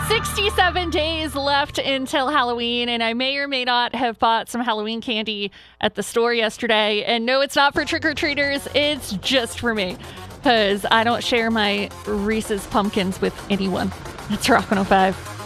67 days left until Halloween, and I may or may not have bought some Halloween candy at the store yesterday. And no, it's not for trick-or-treaters. It's just for me, because I don't share my Reese's Pumpkins with anyone. That's Rock 105.